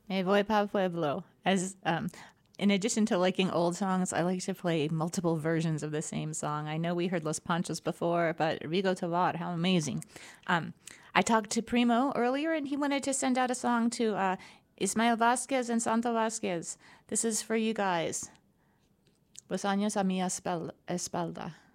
Me voy pa' pueblo. As in addition to liking old songs, I like to play multiple versions of the same song. I know we heard Los Panchos before, but Rigo Tovar, how amazing! I talked to Primo earlier, and he wanted to send out a song to Ismael Vasquez and Santo Vasquez. This is for you guys. Los años a mi espalda.